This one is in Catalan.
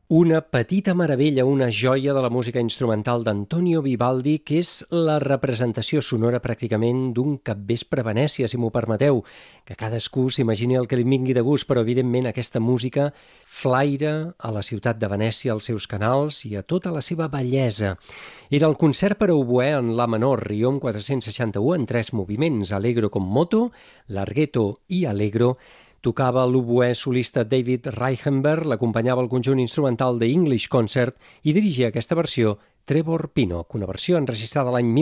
Una petita meravella, una joia de la música instrumental d'Antonio Vivaldi, que és la representació sonora pràcticament d'un capvespre a Venècia, si m'ho permeteu, que cadascú s'imagini el que li vingui de gust, però evidentment aquesta música flaira a la ciutat de Venècia, als seus canals i a tota la seva bellesa. Era el concert per a oboè en la menor, Riom 461, en 3 moviments, Allegro con moto, Larghetto i Allegro. Tocava l'oboè solista David Reichenberg, l'acompanyava el conjunt instrumental The English Concert i dirigia aquesta versió Trevor Pinnock, una versió enregistrada l'any